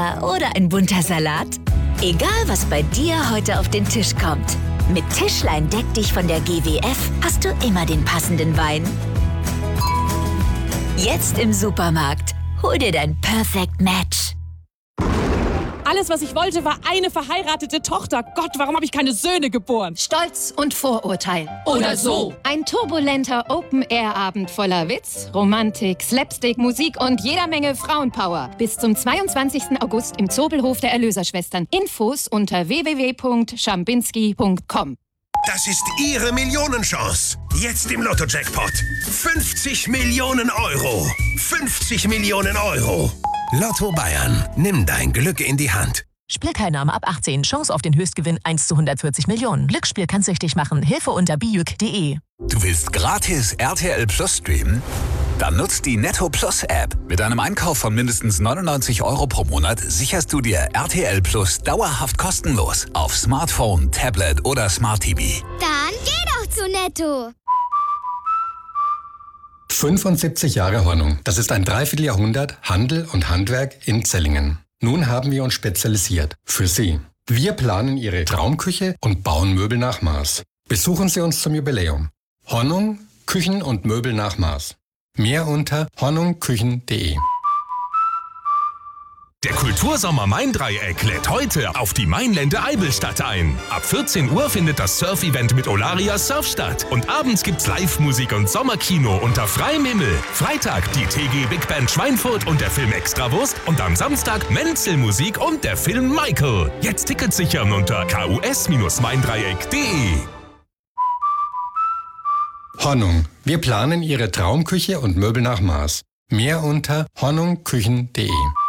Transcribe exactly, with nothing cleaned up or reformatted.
Pizza oder ein bunter Salat? Egal, was bei dir heute auf den Tisch kommt. Mit Tischlein deck dich von der G W F hast du immer den passenden Wein. Jetzt im Supermarkt. Hol dir dein Perfect Match. Alles, was ich wollte, war eine verheiratete Tochter. Gott, warum habe ich keine Söhne geboren? Stolz und Vorurteil. Oder so. Ein turbulenter Open-Air-Abend voller Witz, Romantik, Slapstick, Musik und jeder Menge Frauenpower. Bis zum zweiundzwanzigsten August im Zobelhof der Erlöserschwestern. Infos unter w w w punkt schambinski punkt com. Das ist Ihre Millionenchance. Jetzt im Lotto-Jackpot. fünfzig Millionen Euro. fünfzig Millionen Euro. Lotto Bayern. Nimm dein Glück in die Hand. Spielteilnahme ab achtzehn. Chance auf den Höchstgewinn eins zu hundertvierzig Millionen. Glücksspiel kann süchtig machen. Hilfe unter bijuk punkt de. Du willst gratis R T L Plus streamen? Dann nutzt die Netto Plus App. Mit einem Einkauf von mindestens neunundneunzig Euro pro Monat sicherst du dir R T L Plus dauerhaft kostenlos auf Smartphone, Tablet oder Smart T V. Dann geh doch zu Netto. fünfundsiebzig Jahre Hornung. Das ist ein Dreivierteljahrhundert Handel und Handwerk in Zellingen. Nun haben wir uns spezialisiert. Für Sie. Wir planen Ihre Traumküche und bauen Möbel nach Maß. Besuchen Sie uns zum Jubiläum. Hornung, Küchen und Möbel nach Maß. Mehr unter hornungküchen punkt de. Der Kultursommer Main-Dreieck lädt heute auf die Mainlände Eibelstadt ein. Ab vierzehn Uhr findet das Surf-Event mit Olaria Surf statt. Und abends gibt's Live-Musik und Sommerkino unter freiem Himmel. Freitag die T G Big Band Schweinfurt und der Film Extrawurst. Und am Samstag Menzel-Musik und der Film Michael. Jetzt Tickets sichern unter k u s maindreieck punkt de. Hornung. Wir planen Ihre Traumküche und Möbel nach Maß. Mehr unter hornungküchen punkt de.